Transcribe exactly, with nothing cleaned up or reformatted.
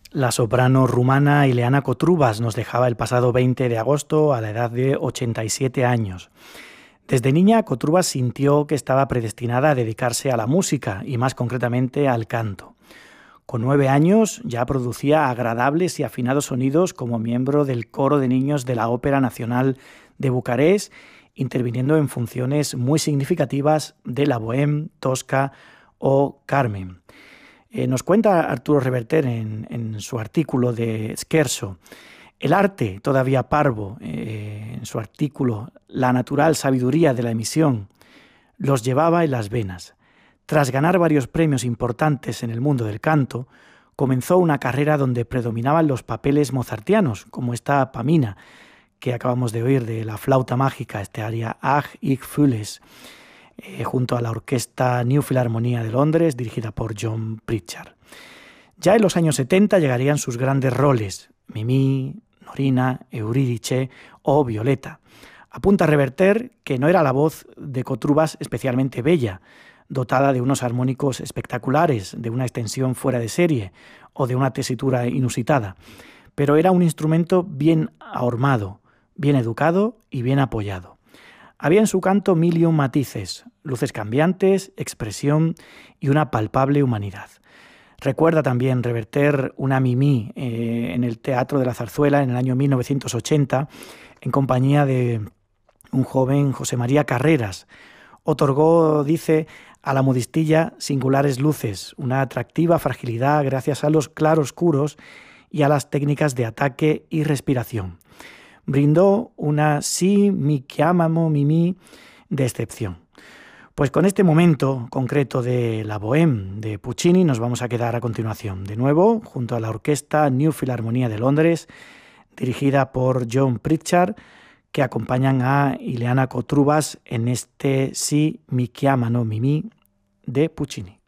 La soprano rumana Ileana Cotrubas nos dejaba el pasado veinte de agosto a la edad de ochenta y siete años. Desde niña, Cotrubas sintió que estaba predestinada a dedicarse a la música y más concretamente al canto. Con nueve años ya producía agradables y afinados sonidos como miembro del coro de niños de la Ópera Nacional de Bucarest, interviniendo en funciones muy significativas de la Bohème, Tosca o Carmen. Eh, nos cuenta Arturo Reverter en, en su artículo de Scherzo, el arte todavía parvo, eh, en su artículo La natural sabiduría de la emisión, los llevaba en las venas. Tras ganar varios premios importantes en el mundo del canto, comenzó una carrera donde predominaban los papeles mozartianos, como esta Pamina, que acabamos de oír de la flauta mágica, este aria Ach, ich fühle es, eh, junto a la orquesta New Philharmonia de Londres, dirigida por John Pritchard. Ya en los años setenta llegarían sus grandes roles, Mimi, Norina, Eurídice o Violeta. Apunta a Reverter que no era la voz de Cotrubas especialmente bella, dotada de unos armónicos espectaculares, de una extensión fuera de serie o de una tesitura inusitada, pero era un instrumento bien ahormado, bien educado y bien apoyado. Había en su canto mil y un matices, luces cambiantes, expresión y una palpable humanidad. Recuerda también Reverter una Mimi eh, en el Teatro de la Zarzuela en el año mil novecientos ochenta, en compañía de un joven José María Carreras. Otorgó, dice, a la modistilla singulares luces, una atractiva fragilidad gracias a los claroscuros y a las técnicas de ataque y respiración. Brindó una si mi chiamamo Mimi de excepción. Pues con este momento concreto de la Bohème de Puccini nos vamos a quedar a continuación, de nuevo junto a la orquesta New Philharmonia de Londres, dirigida por John Pritchard, que acompañan a Ileana Cotrubas en este Si mi chiamano Mimi de Puccini.